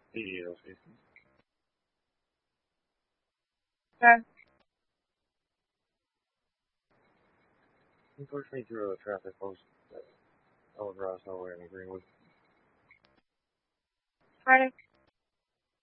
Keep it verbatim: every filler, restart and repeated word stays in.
eighty-eight oh six. Okay. He pushed me through a traffic post that over us nowhere in Greenwood. Friday.